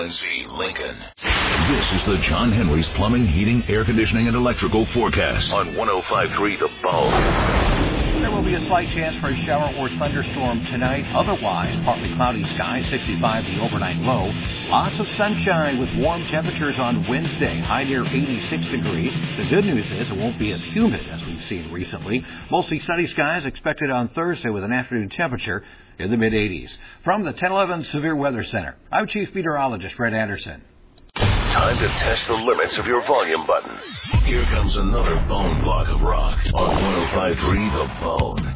WNNZ Lincoln. This is the John Henry's Plumbing, Heating, Air Conditioning, and Electrical forecast on 105.3 The Bone. There will be a slight chance for a shower or thunderstorm tonight. Otherwise, partly cloudy skies, 65 the overnight low. Lots of sunshine with warm temperatures on Wednesday, high near 86 degrees. The good news is it won't be as humid as we've seen recently. Mostly sunny skies expected on Thursday with an afternoon temperature in the mid-80s. From the 1011 Severe Weather Center, I'm Chief Meteorologist Red Anderson. Time to test the limits of your volume button. Here comes another bone block of rock on 105.3 The Bone.